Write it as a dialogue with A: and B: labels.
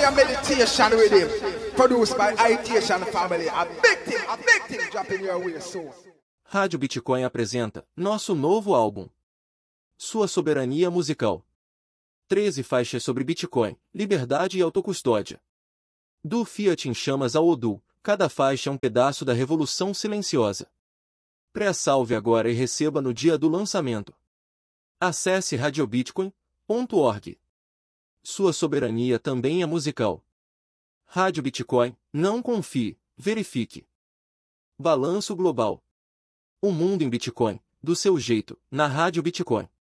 A: Fire Meditation Rhythm, produced by Itation Family. A big thing dropping your way soon.
B: Rádio Bitcoin apresenta nosso novo álbum. Sua soberania musical. 13 faixas sobre Bitcoin, liberdade e autocustódia. Do Fiat em chamas ao Odoo, cada faixa é um pedaço da revolução silenciosa. Pré-salve agora e receba no dia do lançamento. Acesse radiobitcoin.org. Sua soberania também é musical. Rádio Bitcoin, não confie, verifique. Balanço Global. O mundo em Bitcoin, do seu jeito, na Rádio Bitcoin.